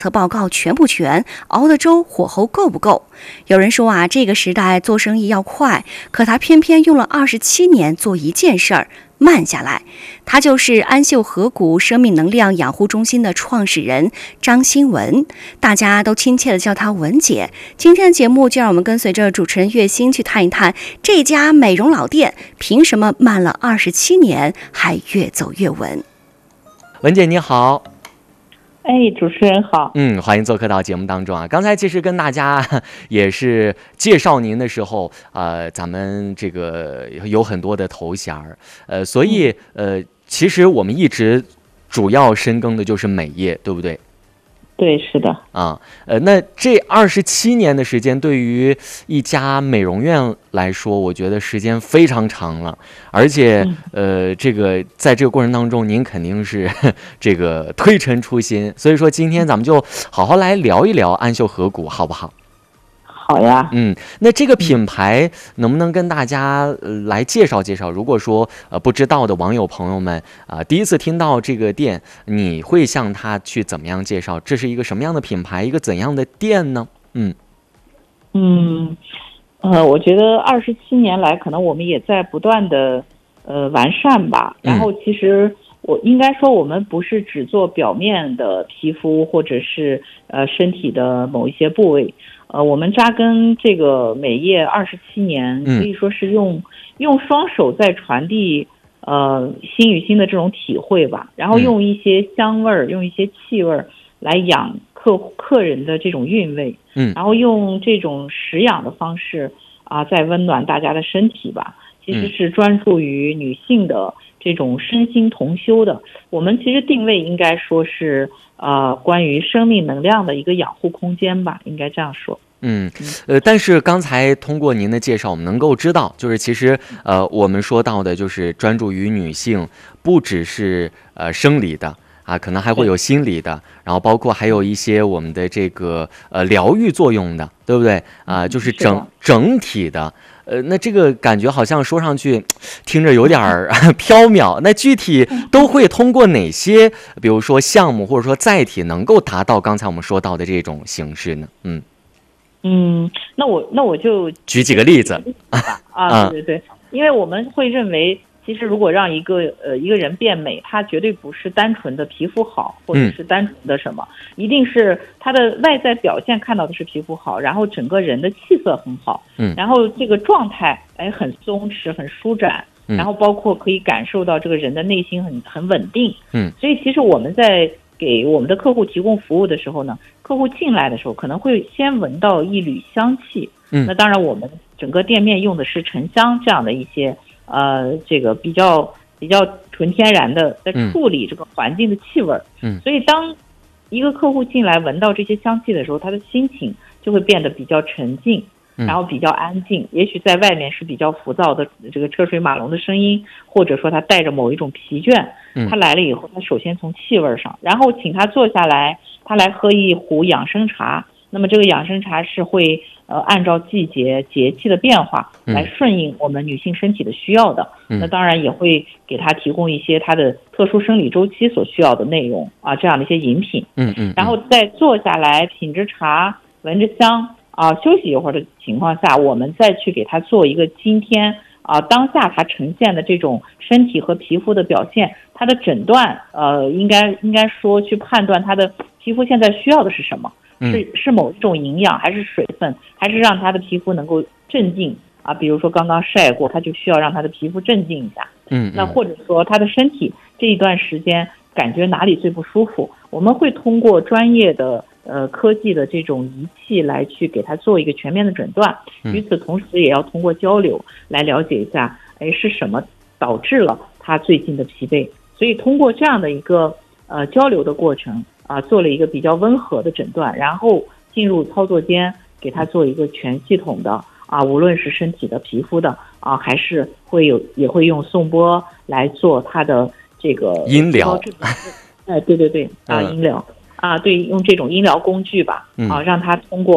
测报告全不全，熬的粥火候够不够。有人说啊，这个时代做生意要快，可他偏偏用了27年做一件事儿，慢下来。他就是安秀河谷生命能量养护中心的创始人张新文，大家都亲切的叫她文姐。今天的节目就让我们跟随着主持人月星去探一探这家美容老店凭什么慢了27年还越走越稳。 文姐你好。 主持人好。 欢迎做客到节目当中啊。刚才其实跟大家也是介绍您的时候，咱们这个有很多的头衔所以其实我们一直主要深耕的就是美业，对不对？ 对，是的。 那这27年的时间，对于一家美容院来说，我觉得时间非常长了。而且，这个在这个过程当中，您肯定是这个推陈出新。所以说，今天咱们就好好来聊一聊安秀河谷，好不好？ 好呀。 那这个品牌能不能跟大家来介绍介绍？如果说不知道的网友朋友们第一次听到这个店，你会向他去怎么样介绍？这是一个什么样的品牌，一个怎样的店呢？ 我觉得27年来，可能我们也在不断的完善吧。然后其实我应该说，我们不是只做表面的皮肤或者是身体的某一些部位。我们扎根这个美业27年，可以说是用双手在传递心与心的这种体会吧，然后用一些香味儿，用一些气味来养客人的这种韵味，然后用这种食养的方式在温暖大家的身体吧。其实是专注于女性的这种身心同修的。我们其实定位应该说是关于生命能量的一个养护空间吧，应该这样说。 但是刚才通过您的介绍，我们能够知道，就是其实我们说到的就是专注于女性，不只是生理的可能还会有心理的，然后包括还有一些我们的这个疗愈作用的，对不对就是整体的。那这个感觉好像说上去听着有点缥缈，那具体都会通过哪些比如说项目或者说载体能够达到刚才我们说到的这种形式呢？ 那我就举几个例子吧。对，因为我们会认为，其实如果让一个人变美，他绝对不是单纯的皮肤好，或者是单纯的什么，一定是他的外在表现看到的是皮肤好，然后整个人的气色很好，然后这个状态很松弛很舒展，然后包括可以感受到这个人的内心很稳定。所以其实我们在给我们的客户提供服务的时候呢，客户进来的时候可能会先闻到一缕香气。那当然我们整个店面用的是沉香这样的一些这个比较纯天然的，在处理这个环境的气味。所以当一个客户进来闻到这些香气的时候，他的心情就会变得比较沉静，然后比较安静。也许在外面是比较浮躁的这个车水马龙的声音，或者说他带着某一种疲倦，他来了以后，他首先从气味上，然后请他坐下来，他来喝一壶养生茶。那么这个养生茶是会按照季节节气的变化来顺应我们女性身体的需要的。那当然也会给他提供一些他的特殊生理周期所需要的内容这样的一些饮品。然后再坐下来品着茶，闻着香休息一会儿的情况下，我们再去给他做一个今天当下他呈现的这种身体和皮肤的表现，他的诊断应该说去判断他的皮肤现在需要的是什么。是某一种营养，还是水分，还是让他的皮肤能够镇静比如说刚刚晒过，他就需要让他的皮肤镇静一下。那或者说他的身体这一段时间感觉哪里最不舒服，我们会通过专业的科技的这种仪器来去给他做一个全面的诊断。与此同时也要通过交流来了解一下是什么导致了他最近的疲惫。所以通过这样的一个交流的过程做了一个比较温和的诊断，然后进入操作间给他做一个全系统的无论是身体的皮肤的还是也会用颂钵来做他的这个音疗。 对音疗对，用这种音疗工具吧让他通过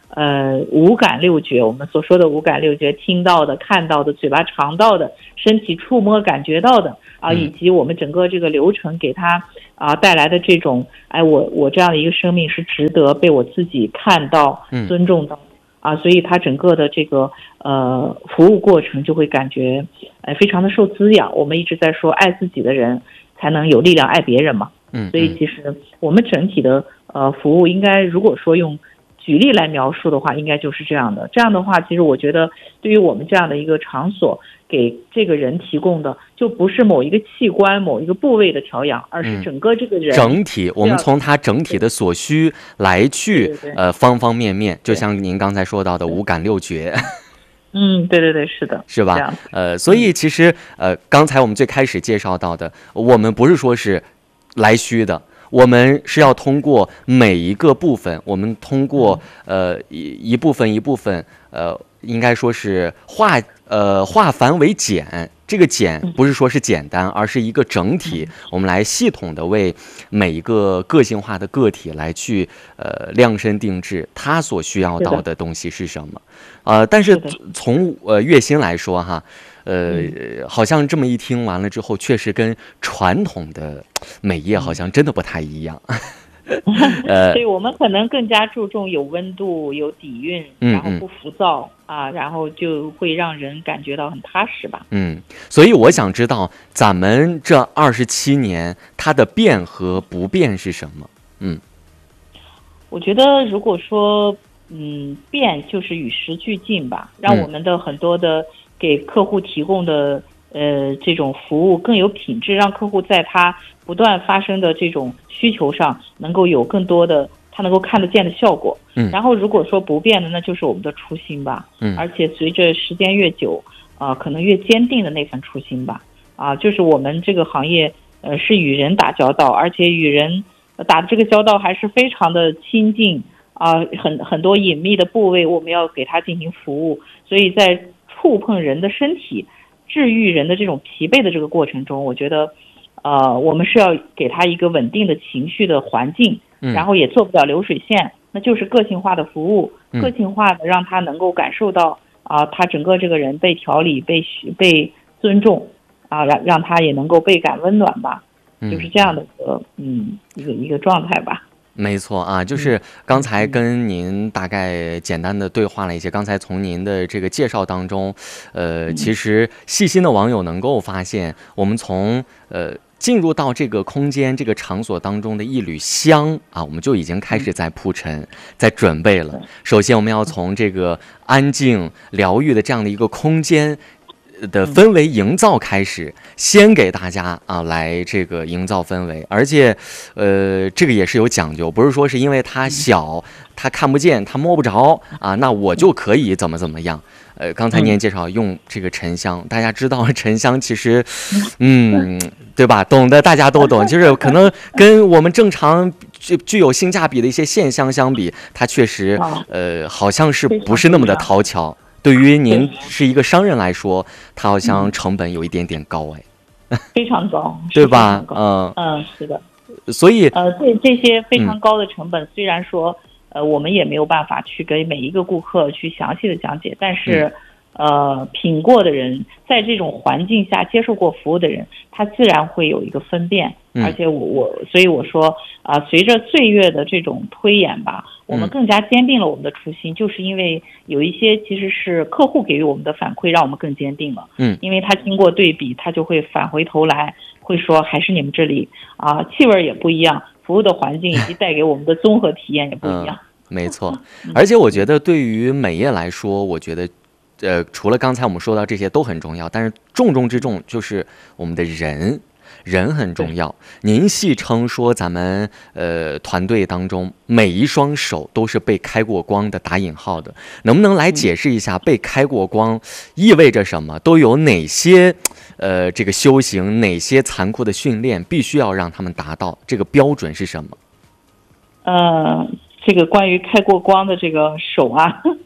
五感六觉，我们所说的五感六觉，听到的、看到的、嘴巴尝到的、身体触摸感觉到的啊，以及我们整个这个流程给他带来的这种，我这样的一个生命是值得被我自己看到、尊重的啊，所以他整个的这个服务过程就会感觉非常的受滋养。我们一直在说，爱自己的人才能有力量爱别人嘛。所以其实我们整体的服务应该，如果说用举例来描述的话，应该就是这样的。这样的话，其实我觉得对于我们这样的一个场所，给这个人提供的就不是某一个器官、某一个部位的调养，而是整个这个人整体。我们从他整体的所需来去方方面面，就像您刚才说到的五感六觉。 对，是的， 是吧？所以其实刚才我们最开始介绍到的，我们不是说是来虚的。我们是要通过每一个部分，我们通过一部分一部分，应该说是化繁为简。这个简不是说是简单，而是一个整体，我们来系统的为每一个个性化的个体来去量身定制他所需要到的东西是什么。但是从月薪来说哈。好像这么一听完了之后，确实跟传统的美业好像真的不太一样。 所以我们可能更加注重有温度、有底蕴，然后不浮躁然后就会让人感觉到很踏实吧。 所以我想知道咱们这27年它的变和不变是什么？ 我觉得如果说变就是与时俱进吧，让我们的很多的给客户提供的这种服务更有品质，让客户在他不断发生的这种需求上能够有更多的他能够看得见的效果。然后如果说不变的，那就是我们的初心吧。而且随着时间越久可能越坚定的那份初心吧。就是我们这个行业是与人打交道，而且与人打的这个交道还是非常的亲近很多隐秘的部位我们要给他进行服务，所以在触碰人的身体、治愈人的这种疲惫的这个过程中，我觉得我们是要给他一个稳定的情绪的环境，然后也做不了流水线，那就是个性化的服务，个性化的让他能够感受到他整个这个人被调理、被尊重让他也能够倍感温暖吧。就是这样的一个状态吧。 没错就是刚才跟您大概简单的对话了一些。刚才从您的这个介绍当中，其实细心的网友能够发现，我们从进入到这个空间、这个场所当中的一缕香我们就已经开始在铺陈、在准备了。首先，我们要从这个安静、疗愈的这样的一个空间的氛围营造开始，先给大家来这个营造氛围，而且这个也是有讲究，不是说是因为它小、它看不见、它摸不着那我就可以怎么样。刚才您也介绍用这个沉香，大家知道沉香其实对吧，懂的大家都懂，就是可能跟我们正常具有性价比的一些线香相比，它确实好像是不是那么的讨巧。对于您是一个商人来说，它好像成本有一点点高非常高， 对吧？ 是的。 所以这些非常高的成本，虽然说我们也没有办法去给每一个顾客去详细的讲解，但是品过的人，在这种环境下接受过服务的人，他自然会有一个分辨。而且所以我说随着岁月的这种推演吧，我们更加坚定了我们的初心，就是因为有一些其实是客户给予我们的反馈，让我们更坚定了。因为他经过对比，他就会返回头来会说，还是你们这里气味也不一样，服务的环境以及带给我们的综合体验也不一样。 没错。而且我觉得对于美业来说，我觉得除了刚才我们说到这些都很重要，但是重中之重就是我们的人很重要。您戏称说咱们团队当中每一双手都是被开过光的，打引号的，能不能来解释一下被开过光意味着什么？都有哪些这个修行，哪些残酷的训练必须要让他们达到？这个标准是什么？这个关于开过光的这个手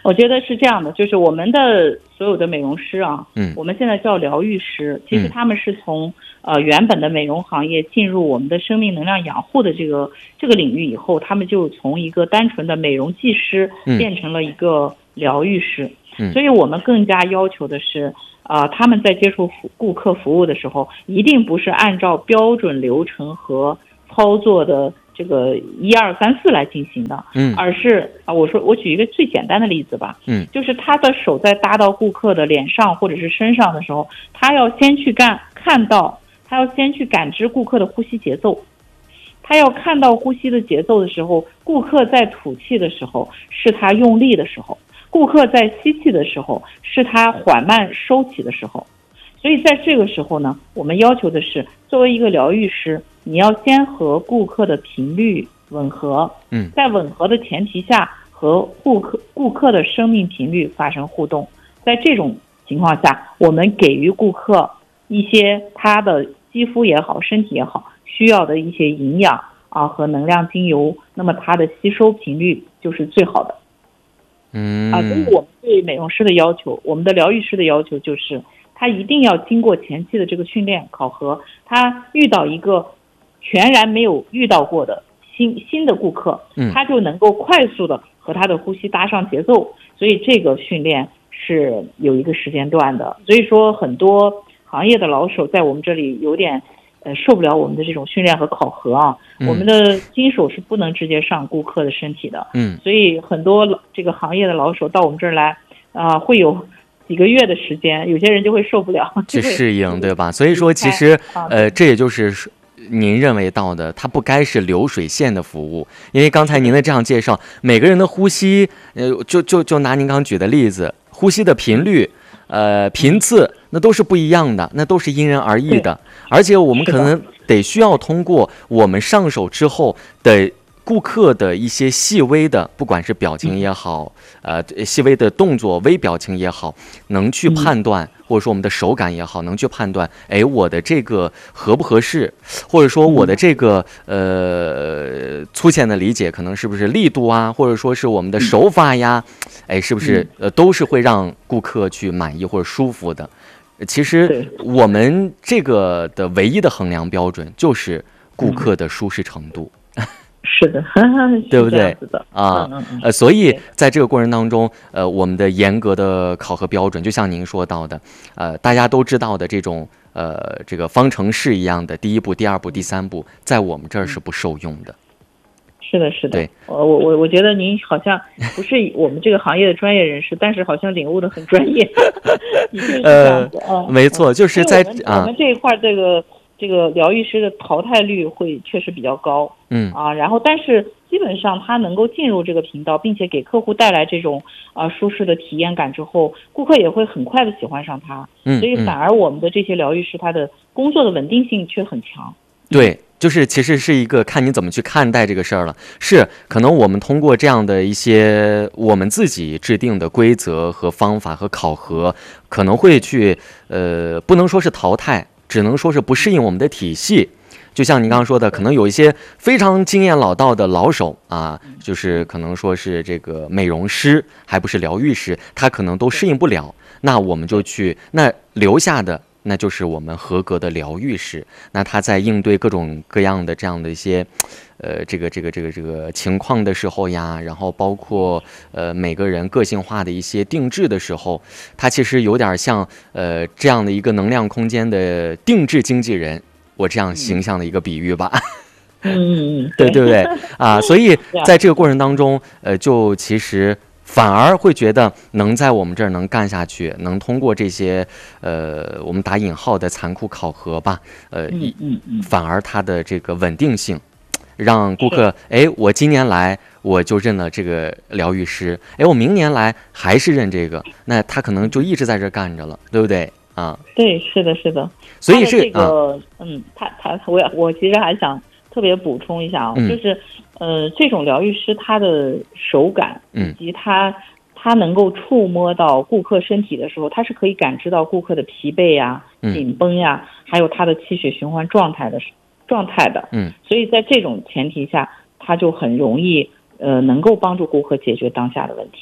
我觉得是这样的，就是我们的所有的美容师啊， 嗯， 我们现在叫疗愈师，其实他们是从原本的美容行业进入我们的生命能量养护的这个领域以后，他们就从一个单纯的美容技师变成了一个疗愈师，所以我们更加要求的是，他们在接触顾客服务的时候，一定不是按照标准流程和操作的这个1、2、3、4来进行的，而是我举一个最简单的例子吧，就是他的手在搭到顾客的脸上或者是身上的时候，他要先去他要先去感知顾客的呼吸节奏，他要看到呼吸的节奏的时候，顾客在吐气的时候是他用力的时候，顾客在吸气的时候是他缓慢收起的时候。所以在这个时候呢，我们要求的是，作为一个疗愈师，你要先和顾客的频率吻合，在吻合的前提下和顾客的生命频率发生互动。在这种情况下，我们给予顾客一些他的肌肤也好，身体也好需要的一些营养和能量精油，那么它的吸收频率就是最好的。所以我们对美容师的要求，我们的疗愈师的要求就是，他一定要经过前期的这个训练考核，他遇到一个全然没有遇到过的新的顾客，他就能够快速的和他的呼吸搭上节奏。所以这个训练是有一个时间段的。所以说很多行业的老手在我们这里有点受不了我们的这种训练和考核我们的新手是不能直接上顾客的身体的，所以很多这个行业的老手到我们这儿来会有几个月的时间，有些人就会受不了去适应，对吧？所以说其实这也就是您认为到的，它不该是流水线的服务，因为刚才您的这样介绍，每个人的呼吸，就拿您刚举的例子，呼吸的频率，频次，那都是不一样的，那都是因人而异的，而且我们可能得需要通过我们上手之后的顾客的一些细微的，不管是表情也好，细微的动作、微表情也好，能去判断，或者说我们的手感也好，能去判断，我的这个合不合适，或者说我的这个粗浅的理解，可能是不是力度啊，或者说是我们的手法呀，是不是都是会让顾客去满意或者舒服的。其实我们这个的唯一的衡量标准就是顾客的舒适程度。 是的， 对不对所以在这个过程当中，我们的严格的考核标准，就像您说到的，大家都知道的这种这个方程式一样的第一步、第二步、第三步，在我们这儿是不受用的。 是的，是的。 对， 我觉得您好像不是我们这个行业的专业人士，但是好像领悟的很专业。的确是这样子没错，就是在我们这一块这个疗愈师的淘汰率会确实比较高，然后但是基本上他能够进入这个频道，并且给客户带来这种舒适的体验感之后，顾客也会很快的喜欢上他，所以反而我们的这些疗愈师他的工作的稳定性却很强。 对，就是其实是一个看你怎么去看待这个事儿了。是可能我们通过这样的一些我们自己制定的规则和方法和考核，可能会去不能说是淘汰，只能说是不适应我们的体系。就像您刚刚说的，可能有一些非常经验老道的老手就是可能说是这个美容师，还不是疗愈师，他可能都适应不了。那我们就那留下的那就是我们合格的疗愈师。那他在应对各种各样的这样的一些这个情况的时候呀，然后包括每个人个性化的一些定制的时候，他其实有点像这样的一个能量空间的定制经纪人，我这样形象的一个比喻吧。对不对所以在这个过程当中就其实反而会觉得能在我们这儿能干下去，能通过这些我们打引号的残酷考核吧，反而它的这个稳定性让顾客我今年来我就认了这个疗愈师，我明年来还是认这个，那他可能就一直在这干着了，对不对对，是的，是的。 所以是这个我其实还想特别补充一下就是这种疗愈师他的手感以及他能够触摸到顾客身体的时候，他是可以感知到顾客的疲惫呀、紧绷呀，还有他的气血循环状态的。所以在这种前提下，他就很容易能够帮助顾客解决当下的问题。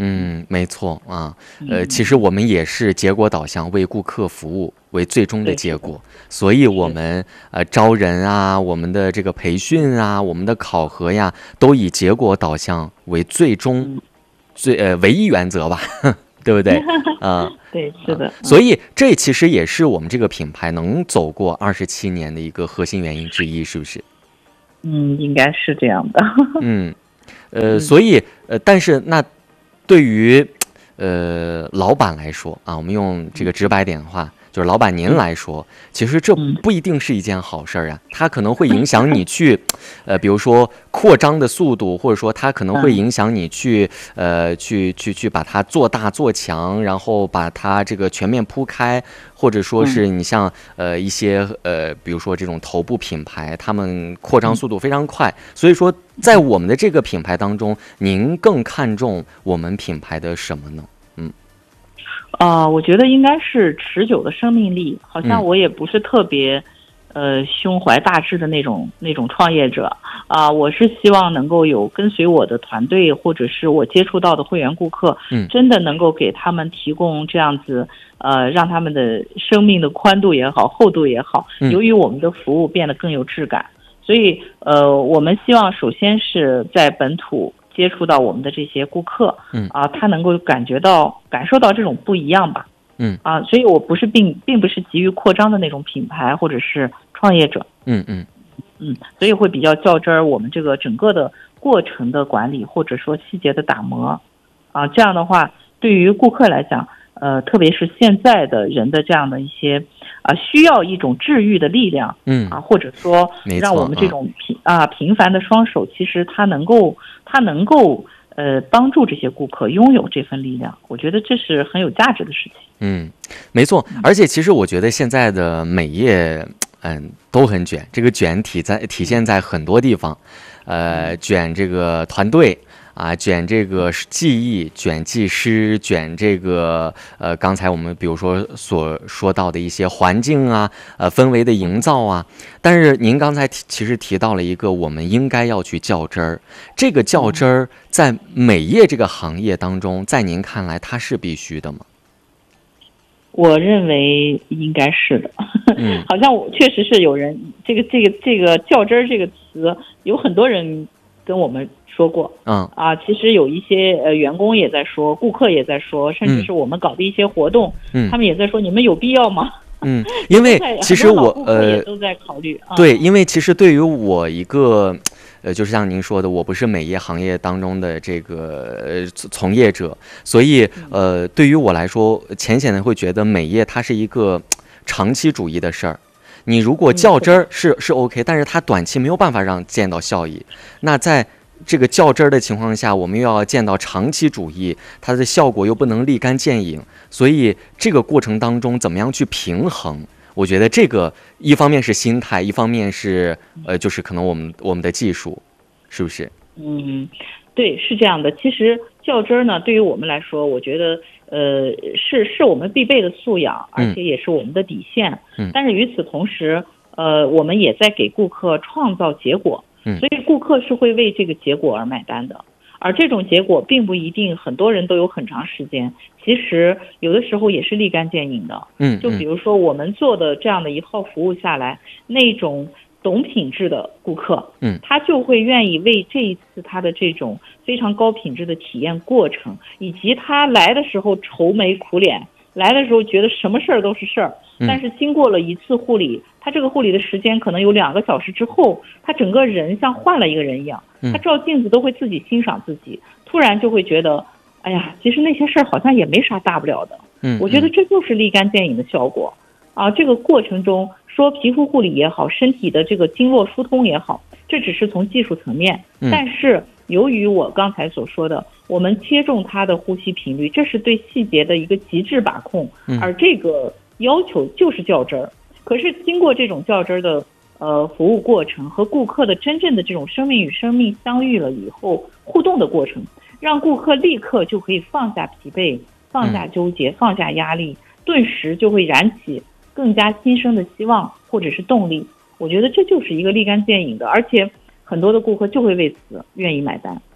没错啊。其实我们也是结果导向，为顾客服务为最终的结果，所以我们招人啊，我们的这个培训啊，我们的考核呀，都以结果导向为最终唯一原则吧。对不对？ 对，是的。 所以这其实也是我们这个品牌能走过27年的一个核心原因之一，是不是？ 应该是这样的。 所以但是那对于老板来说啊，我们用这个直白点的话，就是老板您来说，其实这不一定是一件好事啊，它可能会影响你去比如说扩张的速度，或者说它可能会影响你去把它做大做强，然后把它这个全面铺开，或者说是你像一些比如说这种头部品牌，他们扩张速度非常快，所以说在我们的这个品牌当中，您更看重我们品牌的什么呢？ 我觉得应该是持久的生命力。好像我也不是特别胸怀大志的那种创业者我是希望能够有跟随我的团队或者是我接触到的会员顾客，真的能够给他们提供这样子让他们的生命的宽度也好，厚度也好，由于我们的服务变得更有质感。所以我们希望首先是在本土接触到我们的这些顾客，他能够感受到这种不一样吧，所以我并不是急于扩张的那种品牌或者是创业者，所以会比较较真儿我们这个整个的过程的管理或者说细节的打磨，这样的话对于顾客来讲，特别是现在的人的这样的一些需要一种治愈的力量，或者说让我们这种平凡的双手，其实它能够帮助这些顾客拥有这份力量，我觉得这是很有价值的事情。 没错，而且其实我觉得现在的美业都很卷，这个卷体现在很多地方，卷这个团队卷这个技艺，卷技师，卷这个刚才我们比如说所说到的一些环境氛围的营造但是您刚才其实提到了一个我们应该要去较真儿，这个较真儿在美业这个行业当中，在您看来它是必须的吗？ 我认为应该是的。好像确实是有人这个较真儿这个词，有很多人跟我们说过，其实有一些员工也在说，顾客也在说，甚至是我们搞的一些活动，他们也在说，你们有必要吗？ 因为其实我也都在考虑。 对，因为其实对于我一个就是像您说的，我不是美业行业当中的这个从业者，所以对于我来说，浅显的会觉得美业它是一个长期主义的事儿。你如果较真儿是 OK， 但是它短期没有办法见到效益。那在这个较真儿的情况下，我们又要见到长期主义，它的效果又不能立竿见影，所以这个过程当中怎么样去平衡？我觉得这个一方面是心态，一方面是就是可能我们的技术，是不是？ 对，是这样的。其实较真儿呢，对于我们来说，我觉得是我们必备的素养，而且也是我们的底线。但是与此同时，我们也在给顾客创造结果，所以顾客是会为这个结果而买单的。而这种结果并不一定很多人都有很长时间，其实有的时候也是立竿见影的。就比如说我们做的这样的一套服务下来，那种懂品质的顾客，他就会愿意为这一次他的这种非常高品质的体验过程，以及他来的时候愁眉苦脸，来的时候觉得什么事儿都是事儿，但是经过了一次护理，他这个护理的时间可能有2个小时之后，他整个人像换了一个人一样，他照镜子都会自己欣赏自己，突然就会觉得，哎呀，其实那些事儿好像也没啥大不了的。我觉得这就是立竿见影的效果这个过程中说皮肤护理也好，身体的这个经络疏通也好，这只是从技术层面，但是由于我刚才所说的，我们切中它的呼吸频率，这是对细节的一个极致把控，而这个要求就是较真儿。可是经过这种较真儿的服务过程和顾客的真正的这种生命与生命相遇了以后互动的过程，让顾客立刻就可以放下疲惫，放下纠结，放下压力，顿时就会燃起更加新生的希望或者是动力。我觉得这就是一个立竿见影的，而且很多的顾客就会为此愿意买单。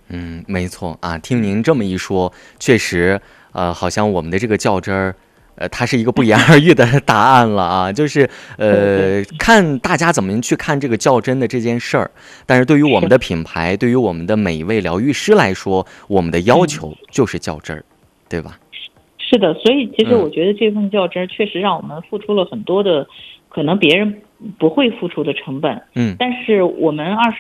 没错啊，听您这么一说，确实，好像我们的这个较真儿，它是一个不言而喻的答案了啊，就是看大家怎么去看这个较真的这件事儿。但是对于我们的品牌，对于我们的每一位疗愈师来说，我们的要求就是较真儿，对吧？ 是的，所以其实我觉得这份较真儿确实让我们付出了很多的可能别人不会付出的成本。但是我们20